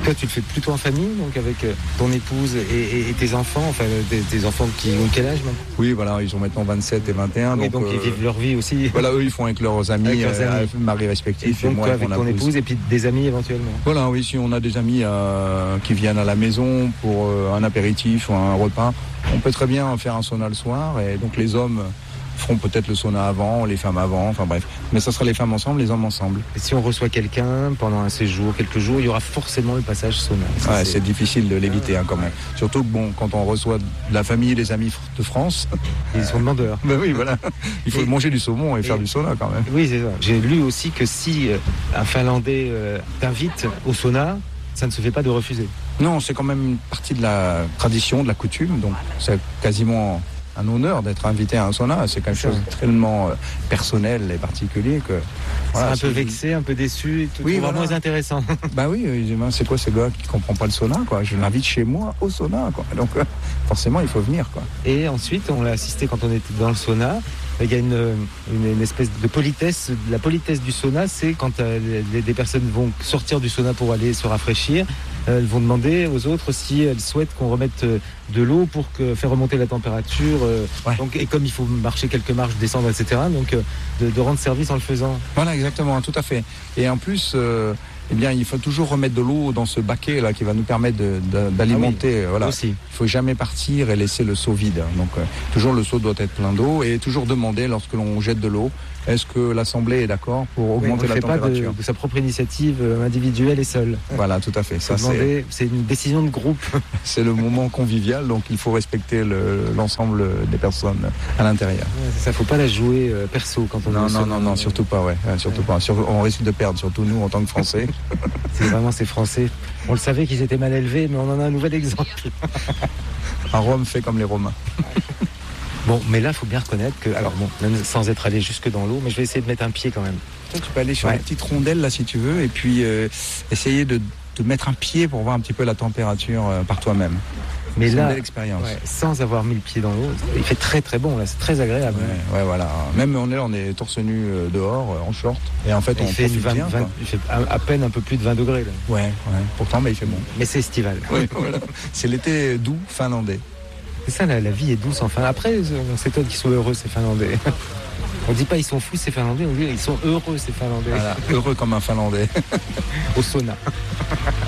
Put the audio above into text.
Toi, tu le fais plutôt en famille, donc avec ton épouse et tes enfants, enfin tes enfants qui ont quel âge maintenant? Oui, voilà, ils ont maintenant 27 et 21. Oui, donc ils vivent leur vie aussi. Voilà, eux, ils font avec leurs amis, maris respectifs. Et donc toi, avec ton épouse et puis des amis éventuellement. Voilà, oui, si on a des amis qui viennent à la maison pour un apéritif ou un repas, on peut très bien faire un sauna le soir. Et donc les hommes feront peut-être le sauna avant, les femmes avant, enfin bref. Mais ça sera les femmes ensemble, les hommes ensemble. Et si on reçoit quelqu'un pendant un séjour, quelques jours, il y aura forcément le passage sauna. Ouais, c'est difficile de l'éviter quand même. Surtout que quand on reçoit de la famille et des amis de France... Ils sont demandeurs. Ben oui, voilà. Il faut manger du saumon et faire du sauna quand même. Oui, c'est ça. J'ai lu aussi que si un Finlandais t'invite au sauna, ça ne se fait pas de refuser. Non, c'est quand même une partie de la tradition, de la coutume. Donc c'est quasiment un honneur d'être invité à un sauna. C'est quelque chose de tellement personnel et particulier que... Voilà, c'est un peu vexé, un peu déçu, et tout, oui, vraiment moins intéressant. Bah oui, c'est quoi ce gars qui comprend pas le sauna, quoi. Je l'invite chez moi au sauna, quoi. Donc forcément, il faut venir, quoi. Et ensuite, on l'a assisté quand on était dans le sauna. Il y a une espèce de politesse. La politesse du sauna, c'est quand des personnes vont sortir du sauna pour aller se rafraîchir. Elles vont demander aux autres si elles souhaitent qu'on remette de l'eau pour faire remonter la température. Ouais. Donc, et comme il faut marcher quelques marches, descendre, etc., donc de rendre service en le faisant. Voilà, exactement, tout à fait. Et en plus... eh bien, il faut toujours remettre de l'eau dans ce baquet là qui va nous permettre d'alimenter. Ah oui, voilà. Aussi. Il faut jamais partir et laisser le seau vide. Donc, toujours le seau doit être plein d'eau et toujours demander lorsque l'on jette de l'eau, est-ce que l'Assemblée est d'accord pour augmenter la température ? On ne fait pas de sa propre initiative individuelle et seule. Voilà, tout à fait. Ça, c'est une décision de groupe. C'est le moment convivial, donc il faut respecter l'ensemble des personnes à l'intérieur. Ouais, ça, faut pas la jouer perso quand on est Non, surtout pas, ouais, surtout pas. On risque de perdre, surtout nous en tant que Français. C'est vraiment ces Français. On le savait qu'ils étaient mal élevés, mais on en a un nouvel exemple. À Rome fait comme les Romains. Bon, mais là, il faut bien reconnaître que, alors bon, même sans être allé jusque dans l'eau, mais je vais essayer de mettre un pied quand même. Toi, tu peux aller sur une petite rondelle là si tu veux, et puis essayer de mettre un pied pour voir un petit peu la température par toi-même. Mais c'est là, une belle expérience. Sans avoir mis le pied dans l'eau, il fait très très bon là, c'est très agréable. Ouais, voilà. Même on est torse nu dehors, en short, et en fait on fait profite bien. Il fait à peine un peu plus de 20 degrés là. Ouais. Pourtant, mais il fait bon. Mais c'est estival. Ouais, voilà. C'est l'été doux finlandais. C'est ça, la vie est douce enfin. Après, on s'étonne qu'ils soient heureux ces Finlandais. On dit pas ils sont fous ces Finlandais, on dit ils sont heureux ces Finlandais. Voilà, heureux comme un Finlandais. Au sauna.